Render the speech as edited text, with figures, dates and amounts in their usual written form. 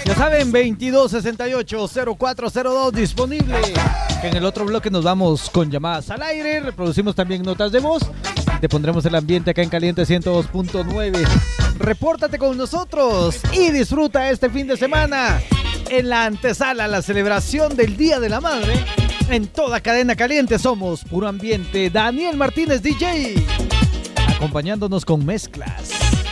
Ya saben, 2268-0402 disponible. En el otro bloque nos vamos con llamadas al aire, reproducimos también notas de voz y te pondremos el ambiente acá en Caliente 102.9. Repórtate con nosotros y disfruta este fin de semana en la antesala a la celebración del Día de la Madre. En toda Cadena Caliente somos Puro Ambiente. Daniel Martínez DJ, acompañándonos con mezclas.